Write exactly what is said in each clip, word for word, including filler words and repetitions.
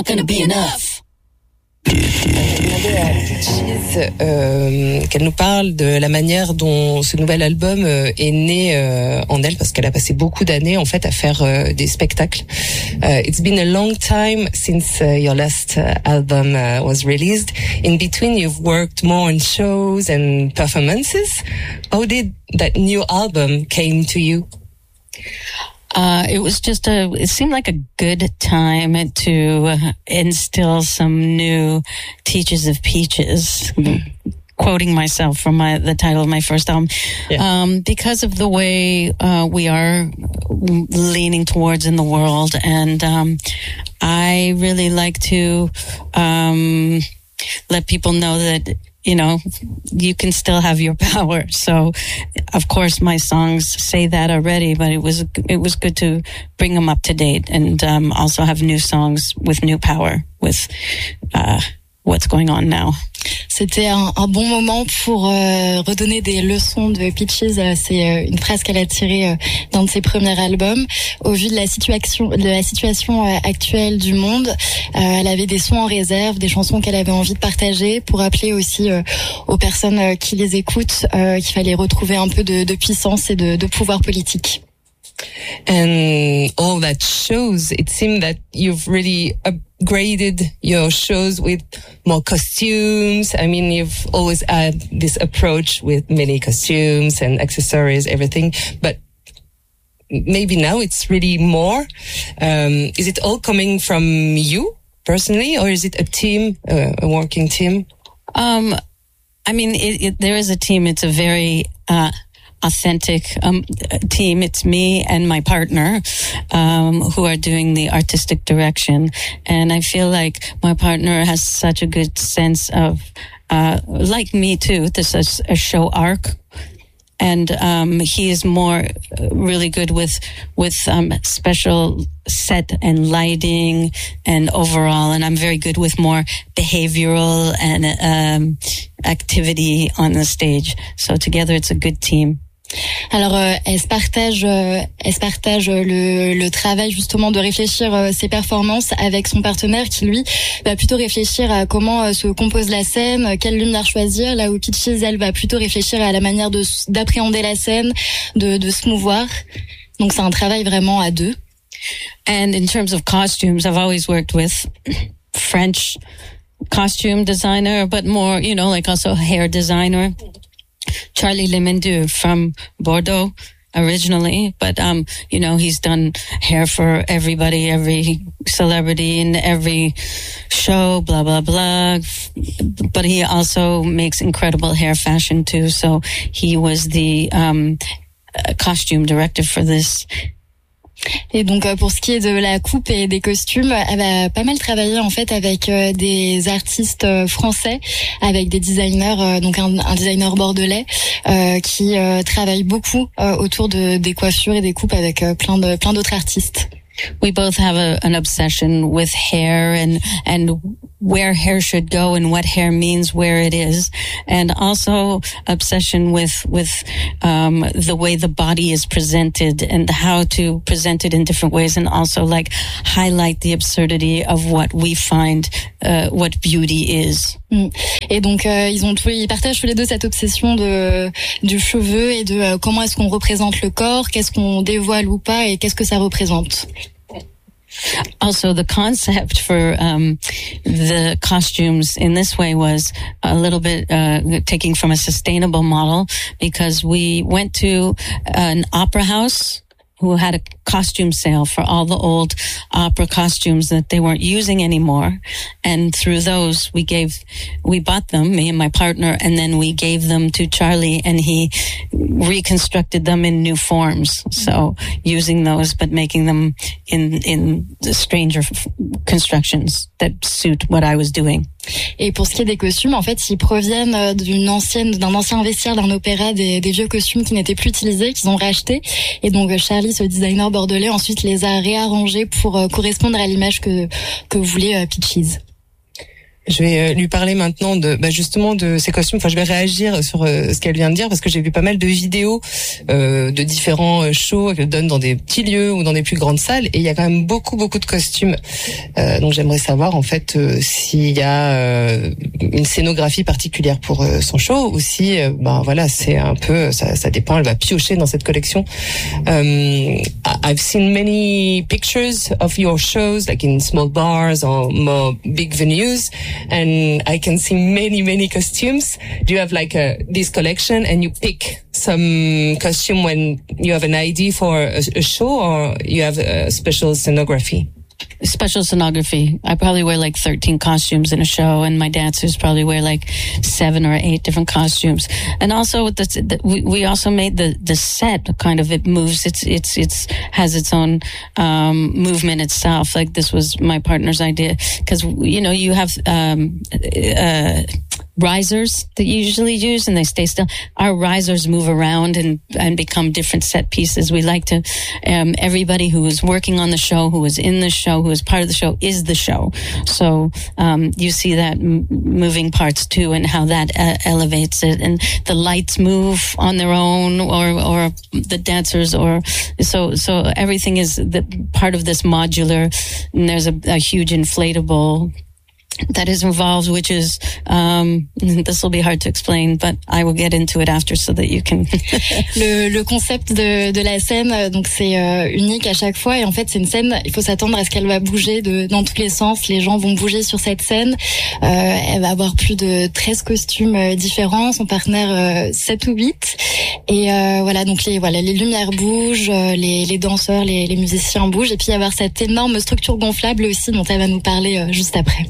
not gonna be enough. Euh, qu'elle nous parle de la manière dont ce nouvel album euh, est né euh, en elle, parce qu'elle a passé beaucoup d'années en fait à faire euh, des spectacles. Uh, it's been a long time since uh, your last uh, album uh, was released. In between, you've worked more on shows and performances. How did that new album came to you? Uh, it was just a, it seemed like a good time to uh, instill some new teachers of peaches. Mm. Quoting myself from my, the title of my first album. Yeah. Um, because of the way, uh, we are leaning towards in the world. And, um, I really like to, um, let people know that, you know, you can still have your power. So, of course, my songs say that already, but it was it was good to bring them up to date and um, also have new songs with new power, with uh, what's going on now. C'était un, un bon moment pour euh, redonner des leçons de Peaches. Euh, c'est euh, une phrase qu'elle a tirée euh, d'un de ses premiers albums. Au vu de la situation, de la situation euh, actuelle du monde, euh, elle avait des sons en réserve, des chansons qu'elle avait envie de partager, pour rappeler aussi euh, aux personnes euh, qui les écoutent euh, qu'il fallait retrouver un peu de, de puissance et de, de pouvoir politique. And all that shows, it seemed that you've really upgraded your shows with more costumes. I mean, you've always had this approach with many costumes and accessories, everything, but maybe now it's really more. Um, is it all coming from you personally, or is it a team, uh, a working team? Um, I mean, it, it, there is a team. It's a very, uh, authentic um, team. It's me and my partner um, who are doing the artistic direction. And I feel like my partner has such a good sense of, uh, like me too, this is a show arc. And um, he is more really good with with um, special set and lighting and overall. And I'm very good with more behavioral and um, activity on the stage. So together it's a good team. Alors, euh, elle se partage, euh, elle se partage le, le travail justement de réfléchir euh, ses performances avec son partenaire qui lui va plutôt réfléchir à comment euh, se compose la scène, quelle lumière choisir. Là où Peaches, elle va plutôt réfléchir à la manière de d'appréhender la scène, de, de se mouvoir. Donc c'est un travail vraiment à deux. And in terms of costumes, I've always worked with French costume designer, but more, you know, like also hair designer. Charlie Lemendu from Bordeaux originally, but um, you know, he's done hair for everybody, every celebrity in every show, blah blah blah. But he also makes incredible hair fashion too. So he was the um, costume director for this. Et donc pour ce qui est de la coupe et des costumes, elle va pas mal travailler en fait avec euh, des artistes euh, français, avec des designers, euh, donc un, un designer bordelais euh, qui euh, travaille beaucoup euh, autour de des coiffures et des coupes avec euh, plein de plein d'autres artistes. We both have a, an obsession with hair and and where hair should go and what hair means where it is, and also obsession with with um the way the body is presented and how to present it in different ways, and also like highlight the absurdity of what we find uh, what beauty is. Et donc euh, ils ont tous, ils partagent tous les deux cette obsession de du cheveu et de euh, comment est-ce qu'on représente le corps, qu'est-ce qu'on dévoile ou pas et qu'est-ce que ça représente. Also, the concept for um, the costumes in this way was a little bit uh, taking from a sustainable model, because we went to an opera house who had a costume sale for all the old opera costumes that they weren't using anymore. And through those, we gave, we bought them, me and my partner, and then we gave them to Charlie, and he reconstructed them in new forms. So using those, but making them in, in stranger constructions that suit what I was doing. Et pour ce qui est des costumes, en fait, ils proviennent d'une ancienne, d'un ancien vestiaire d'un opéra, des, des vieux costumes qui n'étaient plus utilisés, qu'ils ont rachetés. Et donc, Charlie, ce designer bordelais, ensuite les a réarrangés pour euh, correspondre à l'image que, que voulait euh, Peaches. Je vais lui parler maintenant de, bah justement de ces costumes. Enfin, je vais réagir sur euh, ce qu'elle vient de dire parce que j'ai vu pas mal de vidéos euh, de différents shows qu'elle donne dans des petits lieux ou dans des plus grandes salles, et il y a quand même beaucoup beaucoup de costumes. Euh, donc j'aimerais savoir en fait euh, s'il y a euh, une scénographie particulière pour euh, son show ou si, euh, ben voilà, c'est un peu, ça, ça dépend. Elle va piocher dans cette collection. Um, I've seen many pictures of your shows, like in small bars or more big venues. And I can see many, many costumes. Do you have like a, this collection and you pick some costume when you have an idea for a, a show, or you have a special scenography? Special scenography. I probably wear like thirteen costumes in a show, and my dancers probably wear like seven or eight different costumes. And also, the, the, we we also made the the set kind of, it moves. It's it's it's has its own um, movement itself. Like this was my partner's idea, because you know you have um, uh, risers that you usually use, and they stay still. Our risers move around and and become different set pieces. We like to um, everybody who is working on the show, who is in the show, who is part of the show, is the show. So um, you see that m- moving parts too, and how that uh, elevates it. And the lights move on their own, or or the dancers, or so so everything is the part of this modular. And there's a, a huge inflatable that is involved, which is um, this will be hard to explain, but I will get into it after so that you can. le, le concept de, de la scène, donc c'est euh, unique à chaque fois, et en fait c'est une scène, il faut s'attendre à ce qu'elle va bouger de dans tous les sens. Les gens vont bouger sur cette scène. Euh, elle va avoir plus de treize costumes euh, différents, son partenaire euh, sept ou huit, et euh, voilà, donc les voilà les lumières bougent, euh, les, les danseurs, les, les musiciens bougent, et puis il y avoir cette énorme structure gonflable aussi dont elle va nous parler euh, juste après.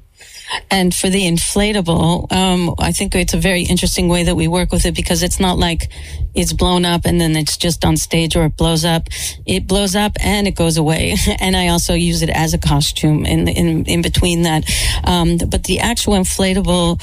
And for the inflatable, um, I think it's a very interesting way that we work with it, because it's not like it's blown up and then it's just on stage, or it blows up. It blows up and it goes away. And I also use it as a costume in in in between that. Um, but the actual inflatable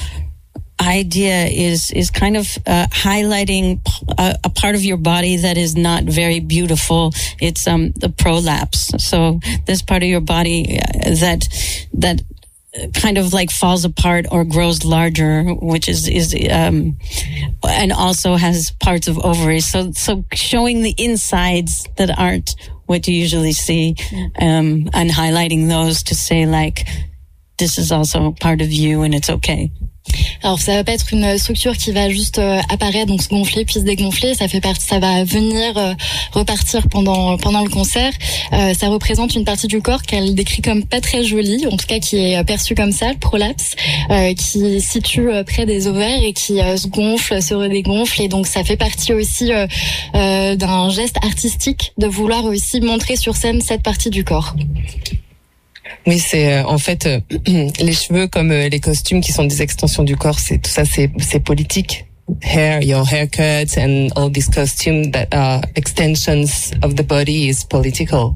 idea is is kind of uh, highlighting a, a part of your body that is not very beautiful. It's um the prolapse. So this part of your body that that kind of like falls apart or grows larger, which is is um and also has parts of ovaries. So so showing the insides that aren't what you usually see, um and highlighting those to say like this is also part of you and it's okay. Alors ça va pas être une structure qui va juste euh, apparaître, donc se gonfler puis se dégonfler. Ça fait partie, ça va venir euh, repartir pendant pendant le concert. Euh, ça représente une partie du corps qu'elle décrit comme pas très jolie, en tout cas qui est perçue comme ça, le prolapse, euh, qui se situe euh, près des ovaires et qui euh, se gonfle, se redégonfle. Et donc ça fait partie aussi euh, euh, d'un geste artistique de vouloir aussi montrer sur scène cette partie du corps. Oui, c'est euh, en fait euh, les cheveux comme euh, les costumes qui sont des extensions du corps, c'est tout ça, c'est c'est politique. Hair, your haircuts and all these costumes that are extensions of the body is political.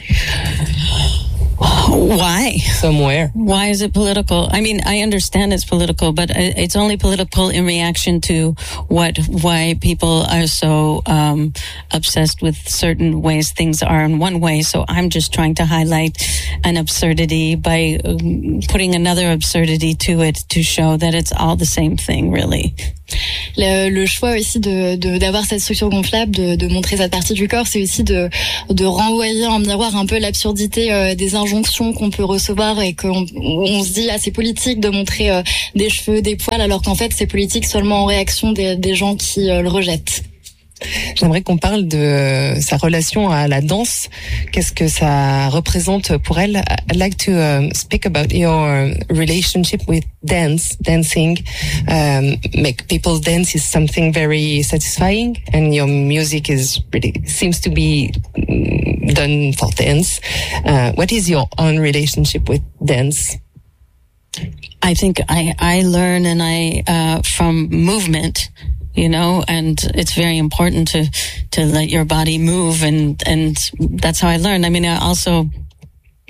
Why? Somewhere. Why is it political? I mean, I understand it's political, but it's only political in reaction to what, why people are so um, obsessed with certain ways things are in one way. So I'm just trying to highlight an absurdity by um, putting another absurdity to it to show that it's all the same thing, really. Le, le choix aussi de, de d'avoir cette structure gonflable, de, de montrer cette partie du corps, c'est aussi de de renvoyer en miroir un peu l'absurdité euh, des injonctions qu'on peut recevoir, et qu'on on se dit ah c'est politique de montrer euh, des cheveux, des poils, alors qu'en fait c'est politique seulement en réaction des, des gens qui euh, le rejettent. J'aimerais qu'on parle de sa relation à la danse. Qu'est-ce que ça représente pour elle? I'd like to um, speak about your relationship with dance, dancing. Um, make people dance is something very satisfying, and your music is really seems to be done for dance. Uh, what is your own relationship with dance? I think I I learn and I uh, from movement. You know, and it's very important to, to let your body move, and, and that's how I learned. I mean, I also,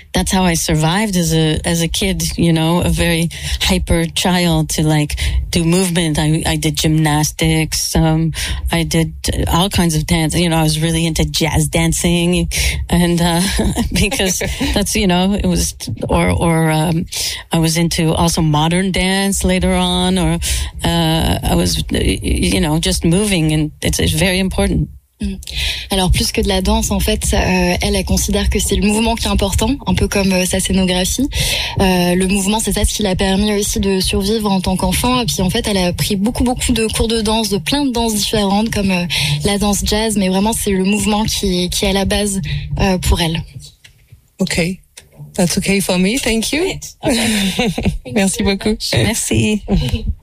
that's how I survived as a as a kid. You know, a very hyper child to like do movement. I I did gymnastics. Um, I did all kinds of dance. You know, I was really into jazz dancing, and uh, because that's you know it was or or um, I was into also modern dance later on, or uh, I was you know just moving, and it's, it's very important. Alors plus que de la danse, en fait, euh, elle, elle considère que c'est le mouvement qui est important, un peu comme euh, sa scénographie. Euh, le mouvement, c'est ça ce qui l'a permis aussi de survivre en tant qu'enfant. Et puis en fait, elle a pris beaucoup beaucoup de cours de danse, de plein de danses différentes, comme euh, la danse jazz. Mais vraiment, c'est le mouvement qui, qui est à la base euh, pour elle. Okay, that's okay for me. Thank you. Okay. Merci beaucoup. Merci.